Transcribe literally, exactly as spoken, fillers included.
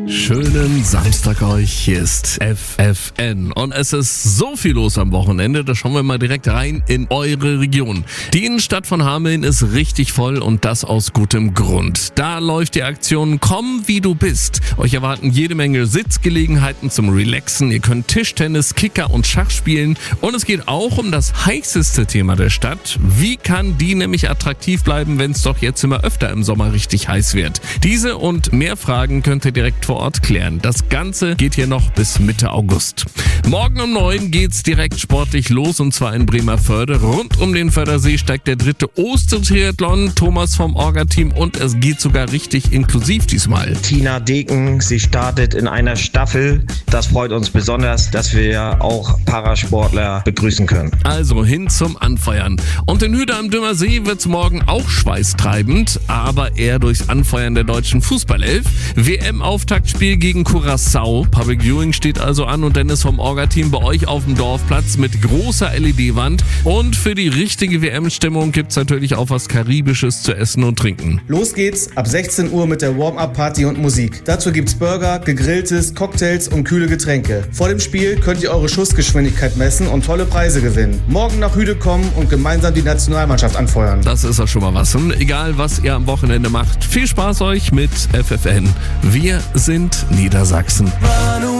Schönen Samstag euch, hier ist F F N und es ist so viel los am Wochenende, da schauen wir mal direkt rein in eure Region. Die Innenstadt von Hameln ist richtig voll und das aus gutem Grund. Da läuft die Aktion Komm wie du bist. Euch erwarten jede Menge Sitzgelegenheiten zum Relaxen, ihr könnt Tischtennis, Kicker und Schach spielen und es geht auch um das heißeste Thema der Stadt. Wie kann die nämlich attraktiv bleiben, wenn es doch jetzt immer öfter im Sommer richtig heiß wird? Diese und mehr Fragen könnt ihr direkt vor Ort klären. Das Ganze geht hier noch bis Mitte August. Morgen um neun geht's direkt sportlich los und zwar in Bremervörde. Rund um den Fördersee steigt der dritte Ostertriathlon. Thomas vom Orga-Team und es geht sogar richtig inklusiv diesmal. Tina Deken, sie startet in einer Staffel. Das freut uns besonders, dass wir auch Parasportler begrüßen können. Also hin zum Anfeuern. Und in Hüde am Dümmersee wird's morgen auch schweißtreibend, aber eher durchs Anfeuern der deutschen Fußballelf. W M-Auftaktspiel gegen Curaçao. Public Viewing steht also an und Dennis vom Orga-Team bei euch auf dem Dorfplatz mit großer L E D-Wand. Und für die richtige W M-Stimmung gibt's natürlich auch was Karibisches zu essen und trinken. Los geht's ab sechzehn Uhr mit der Warm-Up-Party und Musik. Dazu gibt's Burger, gegrilltes, Cocktails und kühle Getränke. Vor dem Spiel könnt ihr eure Schussgeschwindigkeit messen und tolle Preise gewinnen. Morgen nach Hüde kommen und gemeinsam die Nationalmannschaft anfeuern. Das ist auch schon mal was. Und egal, was ihr am Wochenende macht, viel Spaß euch mit F F N. Wir sind Niedersachsen.